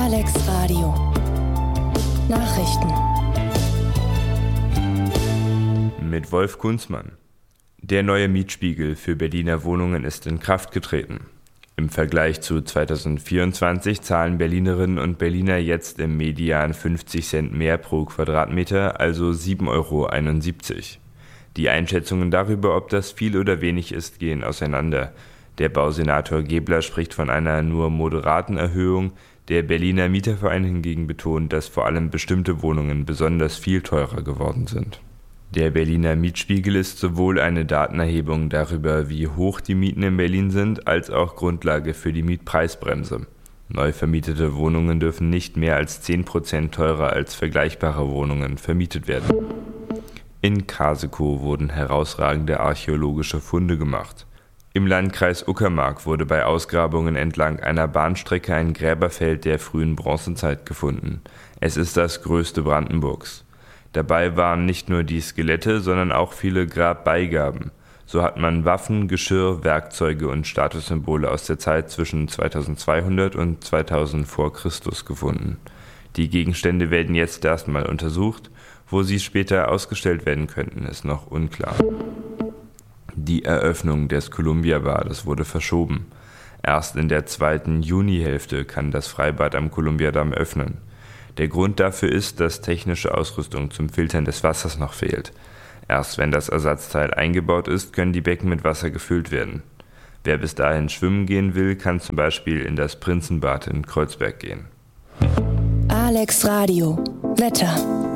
Alex Radio Nachrichten mit Wolf Kunzmann. Der neue Mietspiegel für Berliner Wohnungen ist in Kraft getreten. Im Vergleich zu 2024 zahlen Berlinerinnen und Berliner jetzt im Median 50 Cent mehr pro Quadratmeter, also 7,71 €. Die Einschätzungen darüber, ob das viel oder wenig ist, gehen auseinander. Der Bausenator Gebler spricht von einer nur moderaten Erhöhung. Der Berliner Mieterverein hingegen betont, dass vor allem bestimmte Wohnungen besonders viel teurer geworden sind. Der Berliner Mietspiegel ist sowohl eine Datenerhebung darüber, wie hoch die Mieten in Berlin sind, als auch Grundlage für die Mietpreisbremse. Neu vermietete Wohnungen dürfen nicht mehr als 10% teurer als vergleichbare Wohnungen vermietet werden. In Kasekow wurden herausragende archäologische Funde gemacht. Im Landkreis Uckermark wurde bei Ausgrabungen entlang einer Bahnstrecke ein Gräberfeld der frühen Bronzezeit gefunden. Es ist das größte Brandenburgs. Dabei waren nicht nur die Skelette, sondern auch viele Grabbeigaben. So hat man Waffen, Geschirr, Werkzeuge und Statussymbole aus der Zeit zwischen 2200 und 2000 vor Christus gefunden. Die Gegenstände werden jetzt erstmal untersucht. Wo sie später ausgestellt werden könnten, ist noch unklar. Die Eröffnung des Columbia-Bades wurde verschoben. Erst in der 2. Junihälfte kann das Freibad am Columbiadamm öffnen. Der Grund dafür ist, dass technische Ausrüstung zum Filtern des Wassers noch fehlt. Erst wenn das Ersatzteil eingebaut ist, können die Becken mit Wasser gefüllt werden. Wer bis dahin schwimmen gehen will, kann zum Beispiel in das Prinzenbad in Kreuzberg gehen. Alex Radio Wetter.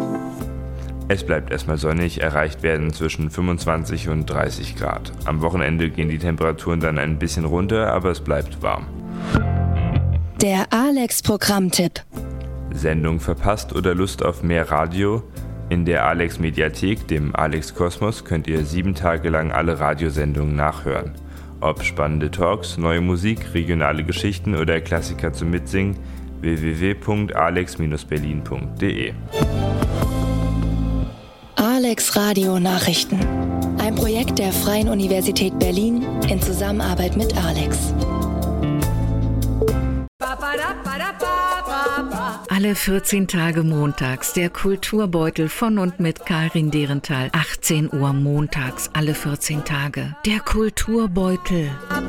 Es bleibt erstmal sonnig, erreicht werden zwischen 25 und 30 Grad. Am Wochenende gehen die Temperaturen dann ein bisschen runter, aber es bleibt warm. Der Alex-Programmtipp. Sendung verpasst oder Lust auf mehr Radio? In der Alex Mediathek, dem Alex Kosmos, könnt ihr 7 Tage lang alle Radiosendungen nachhören. Ob spannende Talks, neue Musik, regionale Geschichten oder Klassiker zum Mitsingen, www.alex-berlin.de. Alex Radio Nachrichten. Ein Projekt der Freien Universität Berlin in Zusammenarbeit mit Alex. Alle 14 Tage montags der Kulturbeutel von und mit Karin Derenthal. 18 Uhr montags, alle 14 Tage. Der Kulturbeutel.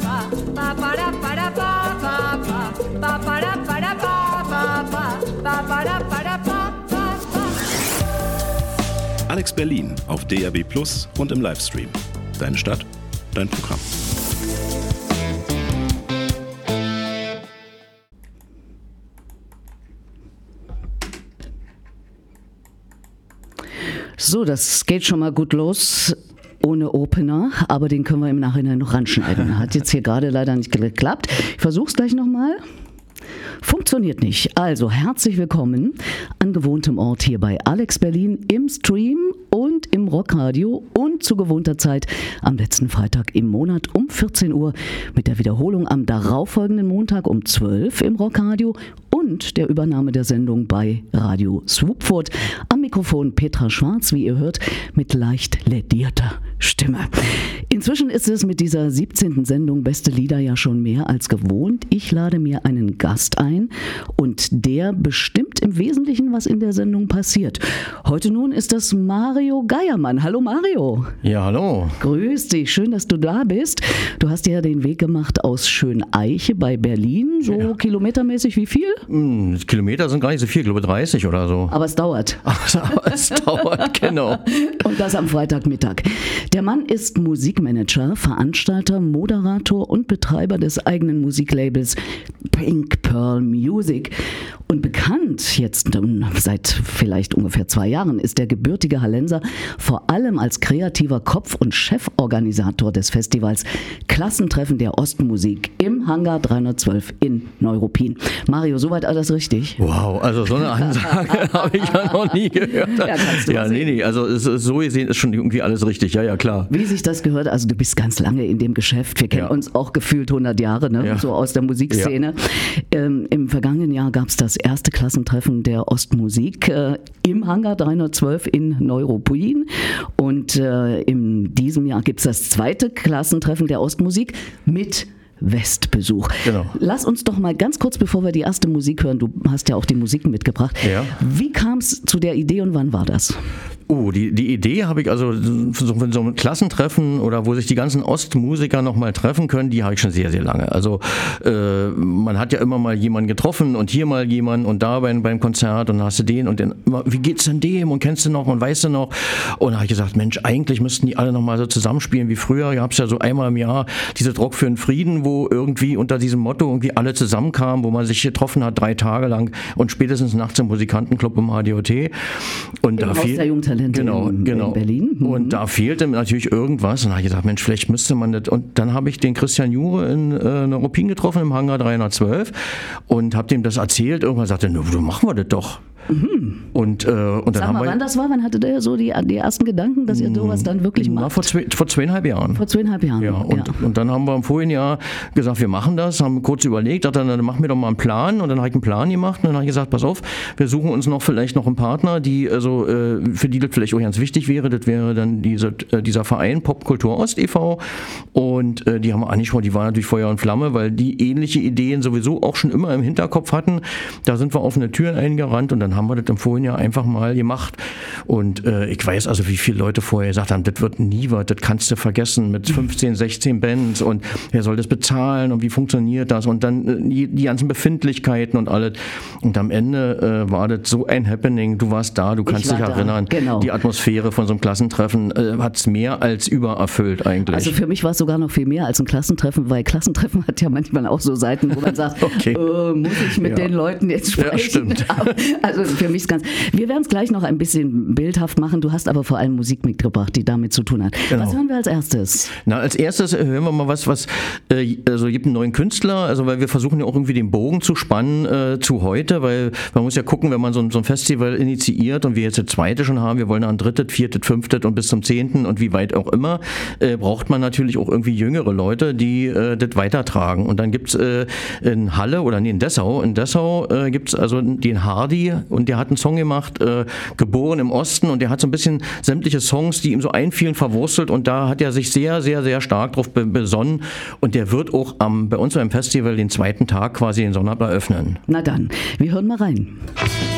Alex Berlin auf DAB+ und im Livestream. Deine Stadt, dein Programm. So, das geht schon mal gut los. Ohne Opener, aber den können wir im Nachhinein noch ranschneiden. Hat jetzt hier gerade leider nicht geklappt. Ich versuche es gleich nochmal. Funktioniert nicht. Also herzlich willkommen an gewohntem Ort hier bei Alex Berlin im Stream und im Rockradio und zu gewohnter Zeit am letzten Freitag im Monat um 14 Uhr mit der Wiederholung am darauffolgenden Montag um 12 im Rockradio und der Übernahme der Sendung bei Radio Swoopfurt. Am Mikrofon Petra Schwarz, wie ihr hört, mit leicht lädierter Stimme. Inzwischen ist es mit dieser 17. Sendung Beste Lieder ja schon mehr als gewohnt. Ich lade mir einen Gast ein und der bestimmt im Wesentlichen, was in der Sendung passiert. Heute nun ist das Mario Geiermann. Hallo Mario. Ja, hallo. Grüß dich, schön, dass du da bist. Du hast ja den Weg gemacht aus Schöneiche bei Berlin, so ja. Kilometermäßig wie viel? Kilometer sind gar nicht so viel, ich glaube 30 oder so. Aber es dauert. Aber es dauert, genau. Und das am Freitagmittag. Der Mann ist Musikmanager, Veranstalter, Moderator und Betreiber des eigenen Musiklabels Pink Pearl Music. Und bekannt jetzt seit vielleicht ungefähr 2 Jahren ist der gebürtige Hallenser vor allem als kreativer Kopf und Cheforganisator des Festivals Klassentreffen der Ostmusik im Hangar 312 in Neuruppin. Mario, soweit alles richtig? Wow, also so eine Ansage habe ich ja noch nie gehört. Ja, kannst du nee, also so gesehen ist schon irgendwie alles richtig, ja, klar. Wie sich das gehört, also du bist ganz lange in dem Geschäft, wir kennen uns auch gefühlt 100 Jahre, ne? Ja. So aus der Musikszene. Ja. Im vergangenen Jahr gab es das erste Klassentreffen der Ostmusik im Hangar 312 in Neuruppin und in diesem Jahr gibt es das zweite Klassentreffen der Ostmusik mit Westbesuch. Genau. Lass uns doch mal ganz kurz, bevor wir die erste Musik hören, du hast ja auch die Musik mitgebracht. Ja. Wie kam es zu der Idee und wann war das? Oh, die Idee habe ich also von so einem Klassentreffen oder wo sich die ganzen Ostmusiker nochmal treffen können, die habe ich schon sehr, sehr lange. Also man hat ja immer mal jemanden getroffen und hier mal jemanden und da beim Konzert und dann hast du den und den, wie geht's denn dem und kennst du noch und weißt du noch? Und da habe ich gesagt, Mensch, eigentlich müssten die alle nochmal so zusammenspielen wie früher. Ihr habt ja so einmal im Jahr diese Rock für den Frieden, wo irgendwie unter diesem Motto irgendwie alle zusammenkamen, wo man sich getroffen hat 3 Tage lang und spätestens nachts im Musikantenclub im HDOT. Und da Genau. In Berlin. Und da fehlte natürlich irgendwas. Und da habe ich gesagt, Mensch, vielleicht müsste man das. Und dann habe ich den Christian Jure in Neuruppin getroffen, im Hangar 312 und habe dem das erzählt. Irgendwann sagte er, du machen wir das doch. Und dann Sag mal, wann das war? Wann hatte der so die ersten Gedanken, dass ihr sowas dann wirklich macht? Vor 2,5 Jahren. Vor 2,5 Jahren. Ja, und dann haben wir im vorigen Jahr gesagt, wir machen das, haben kurz überlegt, dachte dann machen wir doch mal einen Plan. Und dann habe ich einen Plan gemacht und dann habe ich gesagt, pass auf, wir suchen uns vielleicht noch einen Partner, die für die das vielleicht auch ganz wichtig wäre. Das wäre dann dieser Verein Popkultur Ost e.V. Und die haben wir angeschaut, die waren natürlich Feuer und Flamme, weil die ähnliche Ideen sowieso auch schon immer im Hinterkopf hatten. Da sind wir offene Türen eingerannt und dann haben wir das im vorigen Jahr einfach mal gemacht. Und ich weiß also, wie viele Leute vorher gesagt haben, das wird nie was, das kannst du vergessen mit 15, 16 Bands und wer soll das bezahlen und wie funktioniert das und dann die ganzen Befindlichkeiten und alles. Und am Ende war das so ein Happening, du warst da, du kannst dich erinnern, genau. Die Atmosphäre von so einem Klassentreffen hat es mehr als übererfüllt eigentlich. Also für mich war es sogar noch viel mehr als ein Klassentreffen, weil Klassentreffen hat ja manchmal auch so Seiten, wo man sagt, okay. Muss ich mit den Leuten jetzt sprechen? Ja, stimmt. Also für mich ist ganz. Wir werden es gleich noch ein bisschen bildhaft machen. Du hast aber vor allem Musik mitgebracht, die damit zu tun hat. Genau. Was hören wir als erstes? Na, als erstes hören wir mal was also gibt einen neuen Künstler, also weil wir versuchen ja auch irgendwie den Bogen zu spannen zu heute, weil man muss ja gucken, wenn man so ein Festival initiiert und wir jetzt das 2. schon haben, wir wollen ein 3., 4., 5. und bis zum 10. und wie weit auch immer, braucht man natürlich auch irgendwie jüngere Leute, die das weitertragen. Und dann gibt es in Halle oder in Dessau gibt es also den Hardy und der hat einen Song gemacht, Geboren im Osten, und der hat so ein bisschen sämtliche Songs, die ihm so einfielen, verwurstelt, und da hat er sich sehr, sehr, sehr stark drauf besonnen, und der wird auch bei uns beim Festival den 2. Tag quasi den Sonnabend eröffnen. Na dann, wir hören mal rein.